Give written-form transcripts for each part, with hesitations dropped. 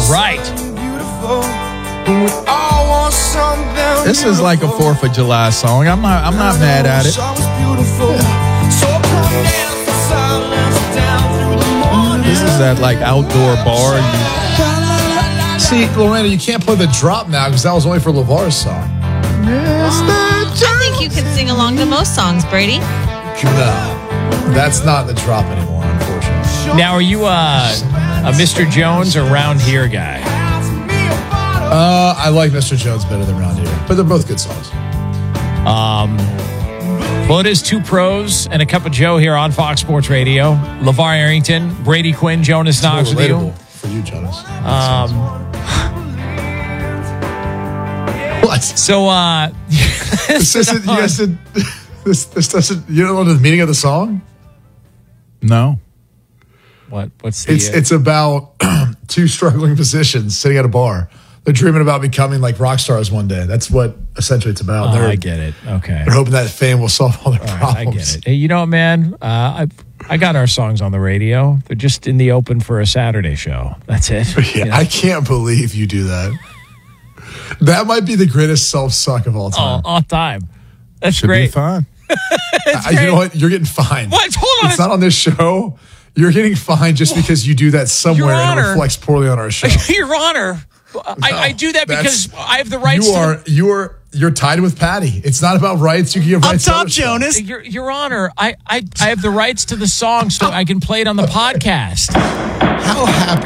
right. This is like a 4th of July song. I'm not mad at it. This is that like outdoor bar. See, Lorena, you can't play the drop now because that was only for LeVar's song. I think you can sing along to most songs, Brady. No, that's not the drop anymore, unfortunately. Now, are you a Mr. Jones or Round Here guy? I like Mr. Jones better than Round Here, but they're both good songs. Well, it is Two Pros and a Cup of Joe here on Fox Sports Radio. LeVar Arrington, Brady Quinn, Jonas Knox with you. For you, Jonas. What? So, this isn't, you guys did, this doesn't, you don't know the meaning of the song? No. What's the... It's about two struggling physicians sitting at a bar. They're dreaming about becoming like rock stars one day. That's what essentially it's about. I get it. Okay. They're hoping that fame will solve all their problems. I get it. Hey, you know what, man? I got our songs on the radio. They're just in the open for a Saturday show. That's it. Yeah, You know? I can't believe you do that. That might be the greatest self-suck of all time. All time. That's Should great. be fine. You know what? You're getting fined. What? Hold on. It's not on this show. You're getting fined just because you do that somewhere and it reflects poorly on our show. Your Honor, I do that because I have the rights. You're tied with Patty. It's not about rights. You can give rights to other Jonas. Your Honor, I have the rights to the song so I can play it on the podcast. How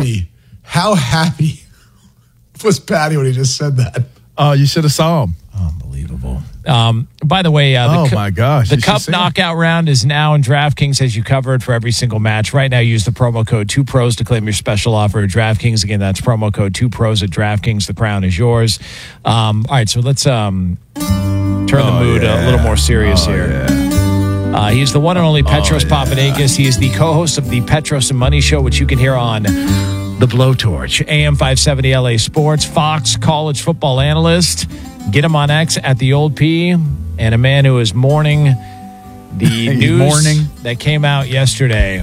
happy was Patty when he just said that? Oh, you should have saw him. Unbelievable. By the way, my gosh. The Cup knockout round is now in DraftKings as you covered for every single match. Right now, use the promo code 2pros to claim your special offer at DraftKings. Again, that's promo code 2pros at DraftKings. The crown is yours. All right, so let's turn the mood a little more serious here. Yeah. He's the one and only Petros Papadakis. He is the co-host of the Petros and Money Show, which you can hear on The Blowtorch, AM 570 LA Sports, Fox college football analyst. Get him on X at the Old P, and a man who is mourning the news that came out yesterday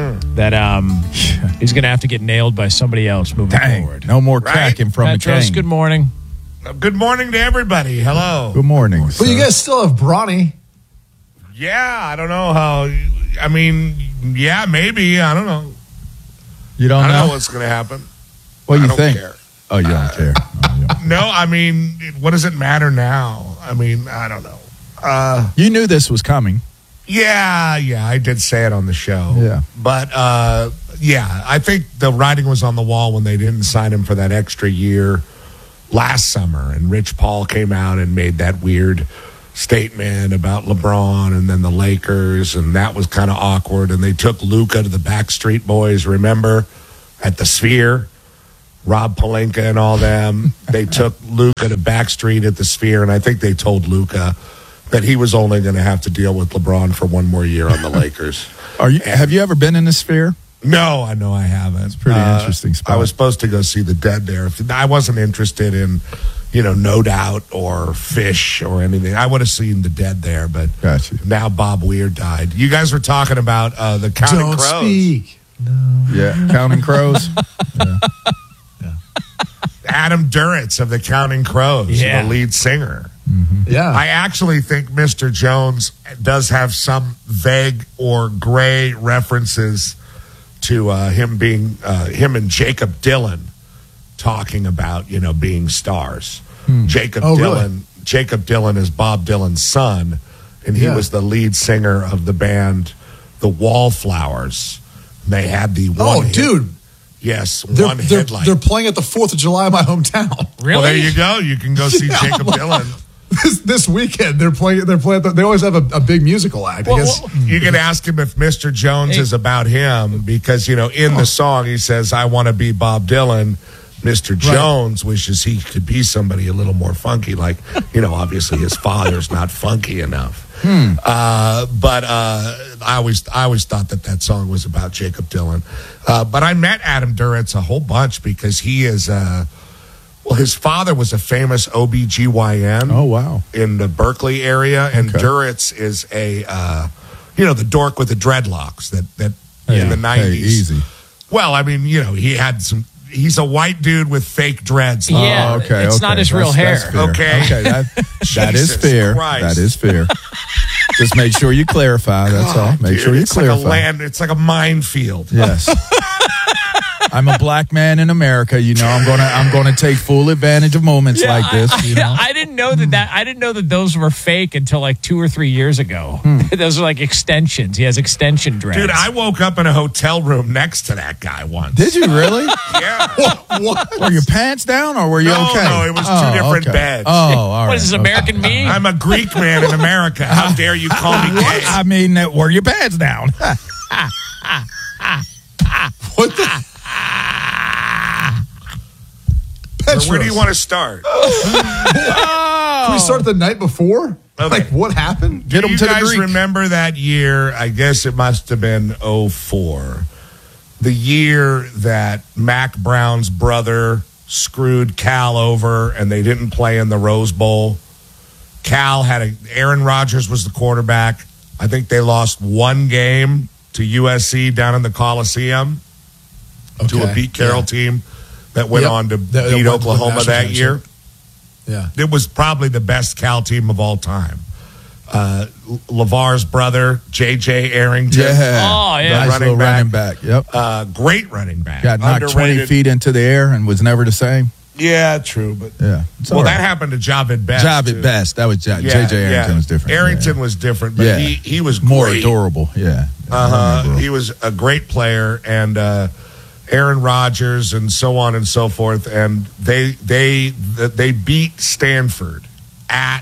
that he's going to have to get nailed by somebody else moving forward. No more cracking from Petros, McCain. good morning. Good morning to everybody. Hello. Good morning. Well, you guys still have Bronny. Yeah, I don't know how. I mean, yeah, maybe. I don't know. You don't I don't know? know what's going to happen. What do you don't think? care. Oh, you don't care. No, I mean, what does it matter now? I mean, I don't know. You knew this was coming. Yeah, I did say it on the show. Yeah. But, yeah, I think the writing was on the wall when they didn't sign him for that extra year last summer. And Rich Paul came out and made that weird statement about LeBron and then the Lakers. And that was kind of awkward. And they took Luka to the Backstreet Boys, remember, at the Sphere. Rob Pelinka and all them. They took Luka to Backstreet at the Sphere, and I think they told Luka that he was only going to have to deal with LeBron for one more year on the Lakers. Have you ever been in the Sphere? No, I know I haven't. It's a pretty interesting spot. I was supposed to go see the Dead there. I wasn't interested in, No Doubt or Fish or anything. I would have seen the Dead there, but now Bob Weir died. You guys were talking about the Counting Crows. Don't speak. No. Yeah, Counting Crows. Yeah. Adam Duritz of the Counting Crows, the lead singer. Mm-hmm. Yeah. I actually think Mr. Jones does have some vague or gray references to him and Jacob Dylan talking about, being stars. Jacob Dylan is Bob Dylan's son, and he was the lead singer of the band The Wallflowers. They had the one hit. Dude. Yes, one headline. They're playing at the 4th of July in my hometown. Really? Well, there you go. You can go see Jacob Dylan. This weekend, they're playing. They always have a big musical act. You can ask him if Mr. Jones is about him because, in the song he says, I want to be Bob Dylan. Mr. Jones wishes he could be somebody a little more funky. Like, obviously his father's not funky enough. But I always thought that song was about Jacob Dylan. But I met Adam Duritz a whole bunch because he is, his father was a famous OBGYN. Oh, wow. In the Berkeley area. And Duritz is the dork with the dreadlocks that in the 90s. Hey, easy. Well, I mean, he had some, he's a white dude with fake dreads. Yeah, it's not his real hair. That's fair. Okay. Okay, that is Jesus fair. Christ. That is fair. Just make sure you clarify. That's all. Make sure you it's clarify. It's like a minefield. Yes. I'm a black man in America. I'm gonna take full advantage of moments like this. I didn't know that those were fake until like 2 or 3 years ago. Those are like extensions. He has extension dreads. Dude, I woke up in a hotel room next to that guy once. Did you really? Yeah. What? Were your pants down or were you okay? No, it was two different beds. Oh, all right. What is this, American Me? I'm a Greek man in America. How dare you call me gay? I mean, were your pants down? What the? Where do you want to start? Can we start the night before? Okay. Like, what happened? Get Do them you to the guys Greek. remember that year? I guess it must have been 2004. The year that Mac Brown's brother screwed Cal over and they didn't play in the Rose Bowl. Cal Aaron Rodgers was the quarterback. I think they lost one game to USC down in the Coliseum to a Pete Carroll team that went on to beat went to the Oklahoma national that year. championship. Yeah. It was probably the best Cal team of all time. LeVar's brother, J.J. Arrington. Yeah. Oh, yeah. Nice running little back. running back. Yep. Great running back. Got knocked 20 Underrated. feet into the air and was never the same. Yeah, true. But Yeah. It's all well, right. that happened to Javid Best. Job too. at best. That was J.J. Arrington was different. Arrington Yeah. was different, but Yeah. he was More great. adorable. Yeah. He was a great player, and Aaron Rodgers, and so on and so forth. And they beat Stanford at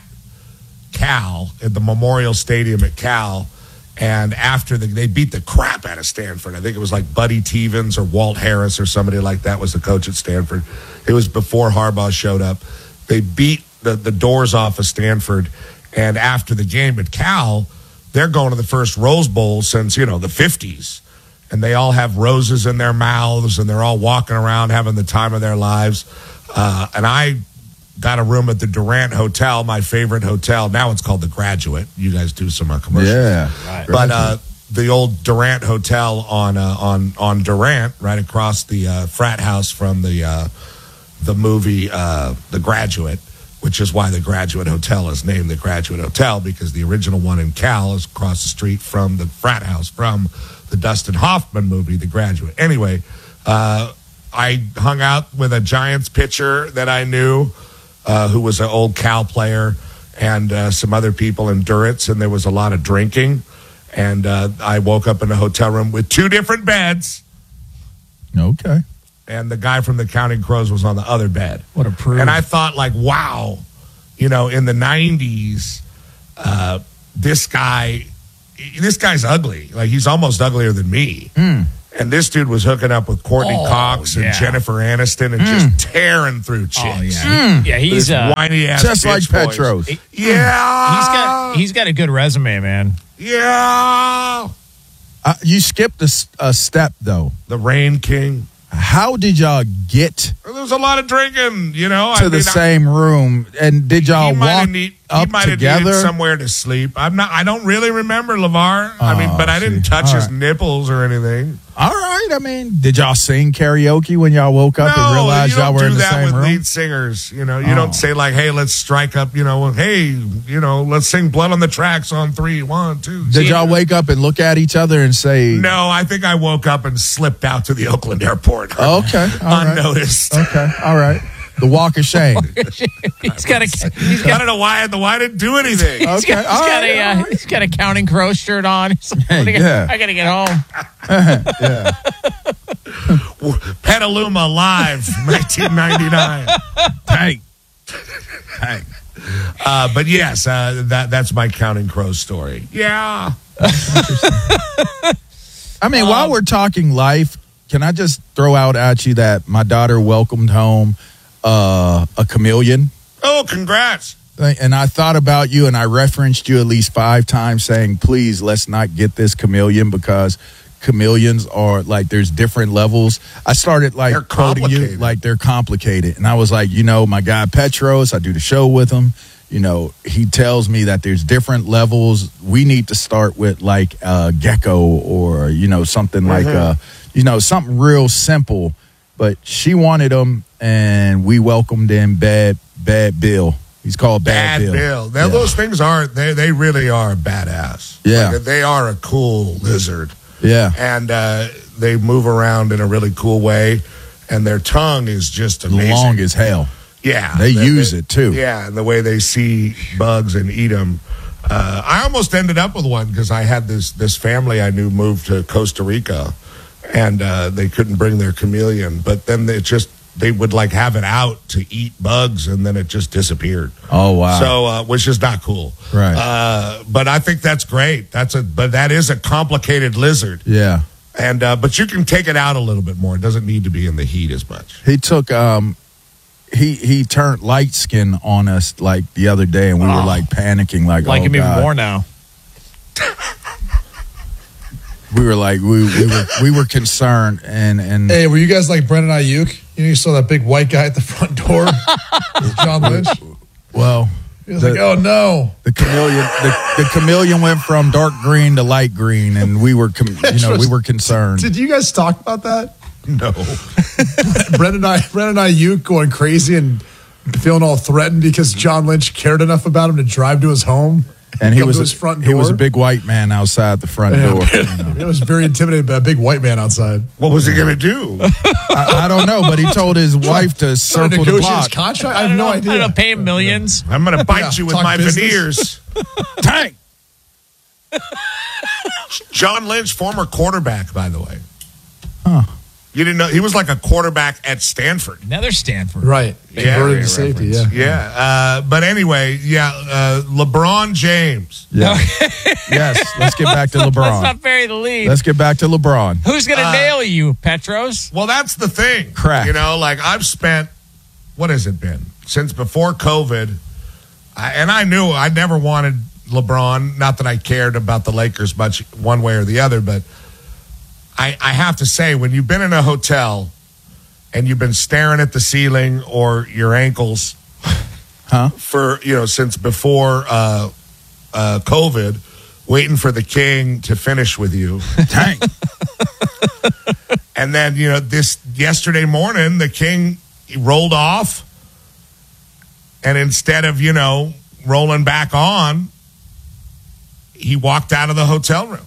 Cal at the Memorial Stadium at Cal. And after they beat the crap out of Stanford. I think it was like Buddy Tevens or Walt Harris or somebody like that was the coach at Stanford. It was before Harbaugh showed up. They beat the doors off of Stanford. And after the game at Cal, they're going to the first Rose Bowl since, the 50s. And they all have roses in their mouths, and they're all walking around having the time of their lives. And I got a room at the Durant Hotel, my favorite hotel. Now it's called the Graduate. You guys do some commercials. Yeah. Right. But the old Durant Hotel on Durant, right across the frat house from the movie The Graduate, which is why the Graduate Hotel is named the Graduate Hotel, because the original one in Cal is across the street from the frat house from the Dustin Hoffman movie, The Graduate. Anyway, I hung out with a Giants pitcher that I knew who was an old Cal player, and some other people in Duritz, and there was a lot of drinking. And I woke up in a hotel room with 2 different beds, Okay. and the guy from the Counting Crows was on the other bed. What a proof. And I thought, like, wow, in the 90s, this guy's ugly. Like, he's almost uglier than me. And this dude was hooking up with Courtney Cox and yeah. Jennifer Aniston and just tearing through chicks. Oh, yeah. Yeah, he's This whiny ass Just like bitch voice. Petros. Yeah. he's got a good resume, man. Yeah. You skipped a step, though. The Rain King. How did y'all get There was a lot of drinking, to the same room? And did y'all walk up might have together? needed somewhere to sleep. I don't really remember LeVar. But I didn't touch All his right. nipples or anything. All right. I mean, did y'all sing karaoke when y'all woke up and realized y'all were in the same with room? lead singers. You don't say like, "Hey, let's strike up." Hey, let's sing "Blood on the Tracks" on 3, 1, 2. Did y'all wake up and look at each other and say, No, I think I woke up and slipped out to the Oakland airport. "Okay, all right, unnoticed. okay, all right"? The walk of shame. He's got I don't know why I didn't do anything. Okay, all right. he's got a Counting Crow shirt on. Yeah. I gotta get home. Petaluma Live, 1999. Hey. But yes, that's my Counting Crow story. Yeah. I mean, while we're talking life, can I just throw out at you that my daughter welcomed home a chameleon? Oh, congrats. And I thought about you, and I referenced you at least 5 times saying, please, let's not get this chameleon, because chameleons are like, there's different levels. I started like They're quoting you complicated. like they're complicated. And I was like, my guy Petros, I do the show with him. He tells me that there's different levels. We need to start with like a gecko or, something like, something real simple But she wanted him, and we welcomed in Bad Bill. He's called Bad Bill. Now, those things they really are badass. Yeah. Like, they are a cool lizard. Yeah. And they move around in a really cool way, and their tongue is just amazing. Long as hell. Yeah. They use it, too. Yeah, and the way they see bugs and eat them. I almost ended up with one because I had this family I knew moved to Costa Rica, and they couldn't bring their chameleon. But then they would like have it out to eat bugs, and then it just disappeared. Oh, wow. So, which is not cool. Right. But I think that's great. But that is a complicated lizard. Yeah. And but you can take it out a little bit more. It doesn't need to be in the heat as much. He took he turned light skin on us like the other day, and we were like panicking, like him even God. more now. We were like we were concerned, and Hey, were you guys like Brendan Ayuk? You saw that big white guy at the front door, John Lynch. well, He was like, "Oh no!" the chameleon went from dark green to light green, and we were we were concerned. Did you guys talk about that? No. Brendan Ayuk going crazy and feeling all threatened because John Lynch cared enough about him to drive to his home. And he come was to his front he was a door. big white man outside the front door. It was very intimidated by a big white man outside. What was he going to do? I don't know, but he told his wife to Trying to circle the negotiate his block. contract. I have no I idea. don't pay him millions. I'm going to bite you with talk my business. veneers. Tank. John Lynch, former quarterback, by the way. Huh. You didn't know he was like a quarterback at Stanford. Another Stanford. Right. Yeah. Converted to safety. Yeah. Yeah. But anyway, LeBron James. Yeah. Yes. Let's get back to Let's LeBron. not bury the lead. Let's get back to LeBron. Who's going to nail you, Petros? Well, that's the thing. Correct. You know, like I've spent, what has it been? Since before COVID. And I knew I never wanted LeBron. Not that I cared about the Lakers much one way or the other, but I have to say, when you've been in a hotel and you've been staring at the ceiling or your ankles for, since before COVID, waiting for the king to finish with you. Tank. And then, this yesterday morning, the king rolled off. And instead of, rolling back on, he walked out of the hotel room.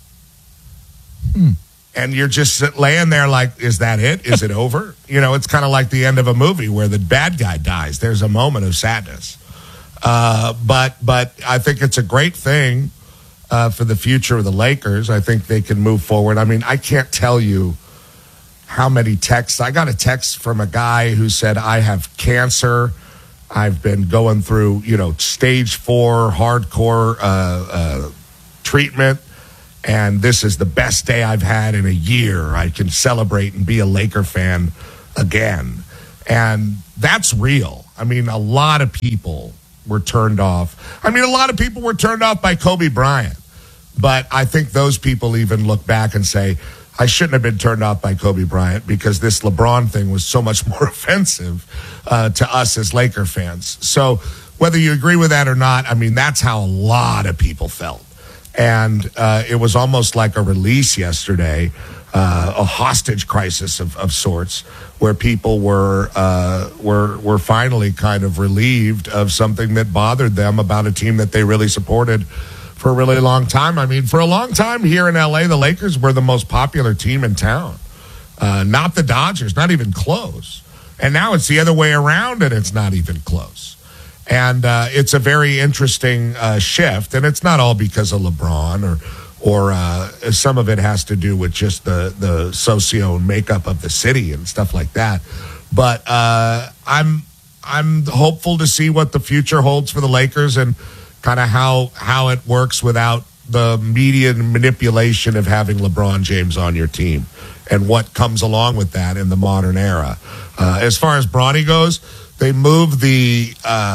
And you're just laying there like, is that it? Is it over? It's kind of like the end of a movie where the bad guy dies. There's a moment of sadness. But I think it's a great thing for the future of the Lakers. I think they can move forward. I mean, I can't tell you how many texts. I got a text from a guy who said, I have cancer. I've been going through, stage 4 hardcore treatment. And this is the best day I've had in a year. I can celebrate and be a Laker fan again. And that's real. I mean, a lot of people were turned off. I mean, a lot of people were turned off by Kobe Bryant. But I think those people even look back and say, I shouldn't have been turned off by Kobe Bryant because this LeBron thing was so much more offensive to us as Laker fans. So whether you agree with that or not, I mean, that's how a lot of people felt. And it was almost like a release yesterday, a hostage crisis of sorts, where people were finally kind of relieved of something that bothered them about a team that they really supported for a really long time. I mean, for a long time here in LA, the Lakers were the most popular team in town. Not the Dodgers, not even close. And now it's the other way around, and it's not even close. And it's a very interesting shift, and it's not all because of LeBron or some of it has to do with just the socio makeup of the city and stuff like that. But I'm hopeful to see what the future holds for the Lakers and kind of how it works without the media manipulation of having LeBron James on your team and what comes along with that in the modern era. As far as Bronny goes, they moved the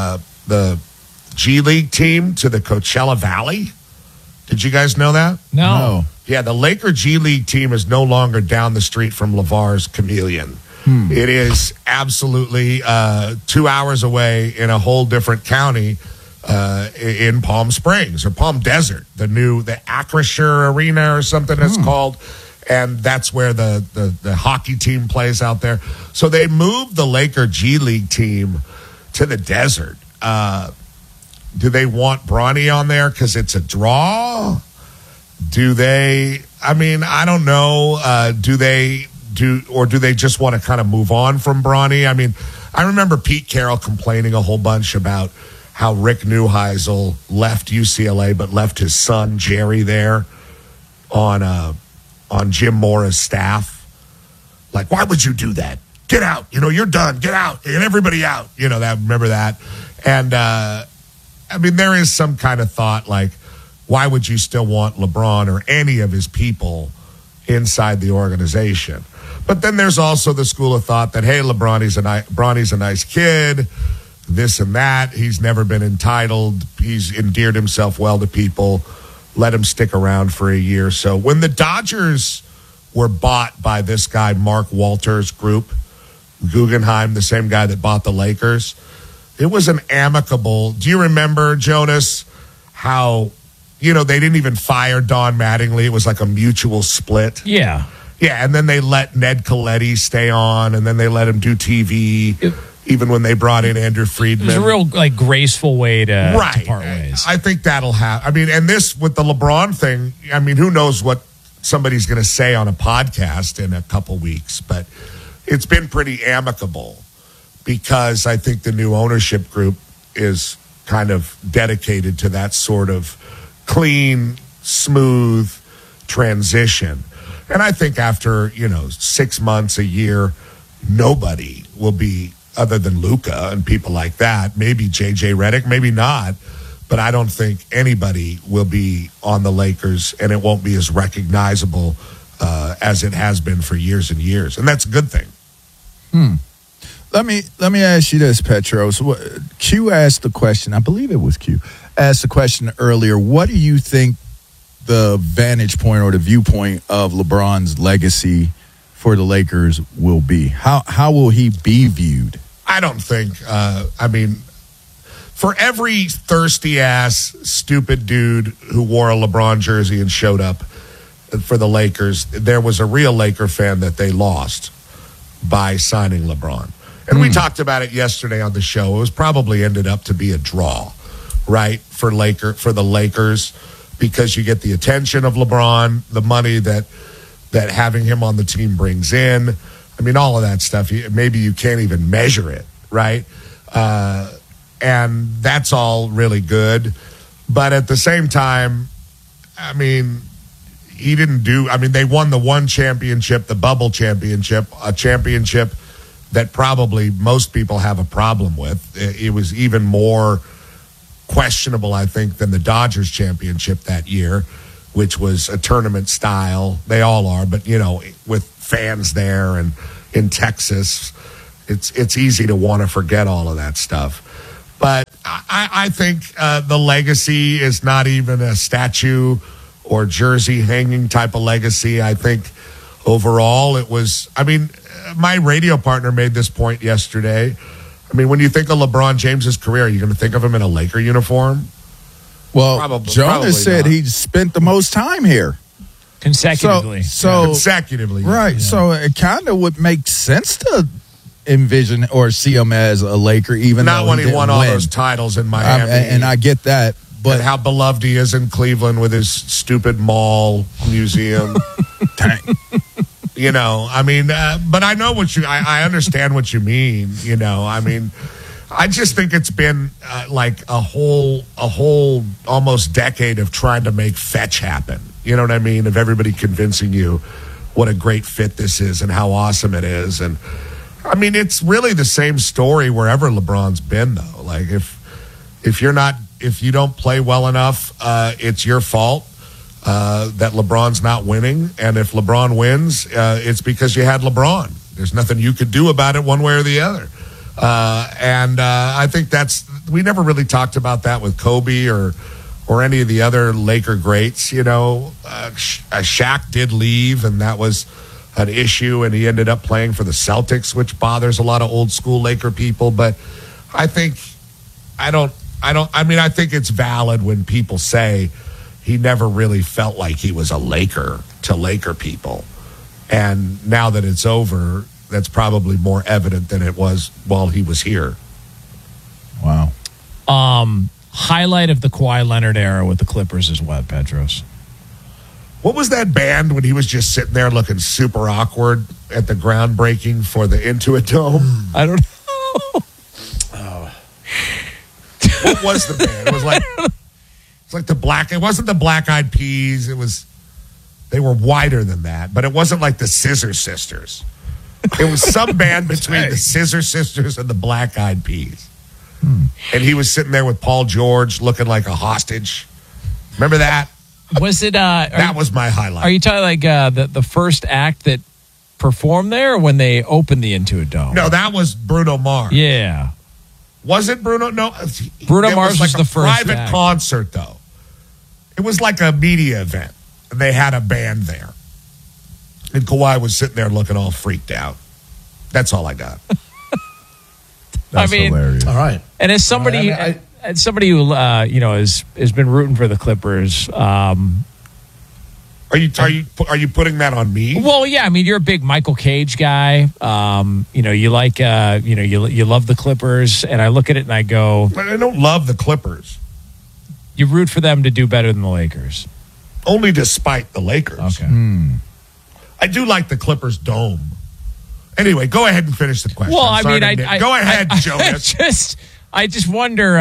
G League team to the Coachella Valley. Did you guys know that? No. Yeah, the Laker G League team is no longer down the street from LeVar's Chameleon. It is absolutely 2 hours away in a whole different county in Palm Springs or Palm Desert. The Acrisure Arena or something it's called And that's where the hockey team plays out there. So they moved the Laker G League team to the desert. Do they want Bronny on there because it's a draw? Do they? I mean, I don't know. Do they just want to kind of move on from Bronny? I mean, I remember Pete Carroll complaining a whole bunch about how Rick Neuheisel left UCLA but left his son Jerry there on Jim Mora's staff. Like, why would you do that? Get out. You're done. Get out. Get everybody out. Remember that? And I mean, there is some kind of thought like, why would you still want LeBron or any of his people inside the organization? But then there's also the school of thought that, hey, Bronny's a nice kid, this and that. He's never been entitled. He's endeared himself well to people. Let him stick around for a year. So when the Dodgers were bought by this guy, Mark Walters Group, Guggenheim, the same guy that bought the Lakers, it was an amicable. Do you remember, Jonas, how, they didn't even fire Don Mattingly. It was like a mutual split. Yeah. Yeah, and then they let Ned Coletti stay on, and then they let him do TV, even when they brought in Andrew Friedman. It was a real, graceful way to part ways. I think that'll happen. I mean, and this, with the LeBron thing, I mean, who knows what somebody's going to say on a podcast in a couple weeks, but it's been pretty amicable because I think the new ownership group is kind of dedicated to that sort of clean, smooth transition. And I think after, 6 months, a year, nobody will be, other than Luka and people like that, maybe JJ Redick, maybe not, but I don't think anybody will be on the Lakers, and it won't be as recognizable as it has been for years and years. And that's a good thing. Let me ask you this, Petros. Q asked the question, I believe it was Q, asked the question earlier, what do you think the vantage point or the viewpoint of LeBron's legacy for the Lakers will be? How will he be viewed? I don't think, for every thirsty-ass, stupid dude who wore a LeBron jersey and showed up for the Lakers, there was a real Laker fan that they lost by signing LeBron. And we talked about it yesterday on the show. It was probably ended up to be a draw, right, for the Lakers, because you get the attention of LeBron, the money that having him on the team brings in. I mean, all of that stuff, maybe you can't even measure it, right? And that's all really good. But at the same time, I mean, they won the one championship, the bubble championship, a championship that probably most people have a problem with. It was even more questionable, I think, than the Dodgers championship that year, which was a tournament style. They all are, but with fans there and in Texas, it's easy to want to forget all of that stuff. But I think the legacy is not even a statue or jersey hanging type of legacy. I think overall it was, my radio partner made this point yesterday. I mean, when you think of LeBron James's career, are you going to think of him in a Laker uniform? Well, Jonas said he spent the most time here. Consecutively. Consecutively. Right. Yeah. So it kind of would make sense to envision or see him as a Laker, even not though when he won all those titles in Miami. And I get that. But and how beloved he is in Cleveland with his stupid mall museum. But I know I understand what you mean. I just think it's been like a whole almost decade of trying to make fetch happen. You know what I mean? Of everybody convincing you what a great fit this is and how awesome it is. And it's really the same story wherever LeBron's been, though. Like if you don't play well enough, it's your fault that LeBron's not winning. And if LeBron wins, it's because you had LeBron. There's nothing you could do about it one way or the other. I think we never really talked about that with Kobe or any of the other Laker greats. Shaq did leave, and that was an issue, and he ended up playing for the Celtics, which bothers a lot of old school Laker people. But I think it's valid when people say he never really felt like he was a Laker to Laker people. And now that it's over, that's probably more evident than it was while he was here. Wow. Highlight of the Kawhi Leonard era with the Clippers is what, Petros? What was that band when he was just sitting there looking super awkward at the groundbreaking for the Intuit Dome? I don't know. What was the band? It was like the Black. It wasn't the Black Eyed Peas. They were wider than that, but it wasn't like the Scissor Sisters. It was some band between the Scissor Sisters and the Black Eyed Peas. And he was sitting there with Paul George looking like a hostage. Remember that? Was it? That was my highlight. Are you talking like the first act that performed there, or when they opened the Intuit Dome? No, that was Bruno Mars. Yeah. Was it Bruno? No. Bruno Mars was like the a first private act. concert, though. It was like a media event. They had a band there. And Kawhi was sitting there looking all freaked out. That's all I got. That's mean, hilarious. All right. And as somebody, as somebody who has been rooting for the Clippers. Are you putting that on me? Well, yeah. I mean, you're a big Michael Cage guy. You like you love the Clippers, and I look at it and I go, But I don't love the Clippers. you root for them to do better than the Lakers. Only despite the Lakers. Okay. I do like the Clippers dome. Anyway, go ahead and finish the question. Well, I'm sorry to go ahead, Jonas. I just wonder.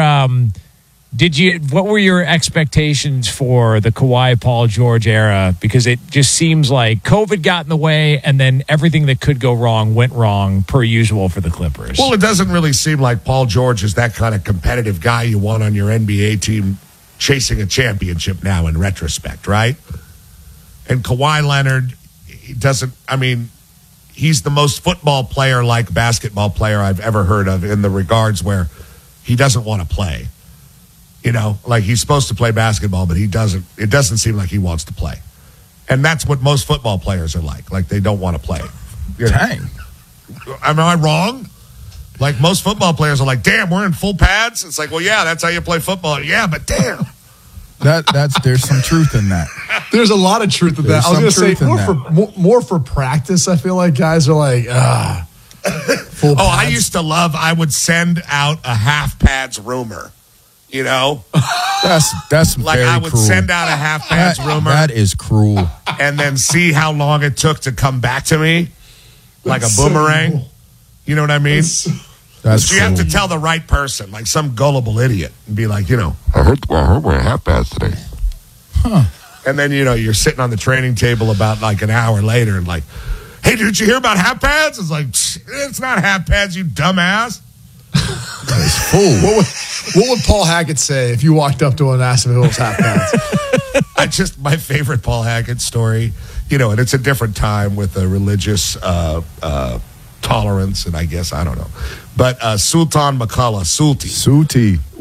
What were your expectations for the Kawhi Paul George era? Because it just seems like COVID got in the way, and then everything that could go wrong went wrong per usual for the Clippers. Well, it doesn't really seem like Paul George is that kind of competitive guy you want on your NBA team chasing a championship now in retrospect, right? And Kawhi Leonard, he doesn't, I mean, he's the most football player like basketball player I've ever heard of in the regards where he doesn't want to play. You know, like he's supposed to play basketball, but he doesn't. It doesn't seem like he wants to play. And that's what most football players are like. Like they don't want to play. Dang. Am I wrong? Like most football players are like, damn, we're in full pads. It's like, well, yeah, that's how you play football. Yeah, but damn. There's some truth in that. There's a lot of truth in that. I was going to say more for practice. I feel like guys are like, full pads. I would send out a half pads rumor. You know, That's like very I would cruel. send out a half pads rumor. That is cruel. And then see how long it took to come back to me, like That's a boomerang. So cool. You know what I mean? That's You have to cruel. tell the right person, like some gullible idiot, and be like, I heard we're half pads today. and then you're sitting on the training table about like an hour later, and like, hey, did you hear about half pads? It's like, it's not half pads, you dumbass. That's fool. What would Paul Hackett say if you walked up to him and asked him if it was half pads? My favorite Paul Hackett story, and it's a different time with a religious tolerance, and I guess, I don't know. But Sultan McCullough, Sulti.